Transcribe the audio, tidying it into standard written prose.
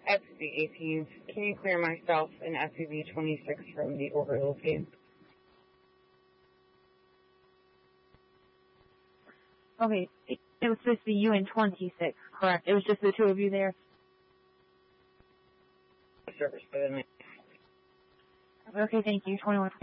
SB18. Can you clear myself in SUV 26 from the Orioles game? Okay, it was supposed to be you in 26, correct? It was just the two of you there? Service for the night. Okay, thank you. 21.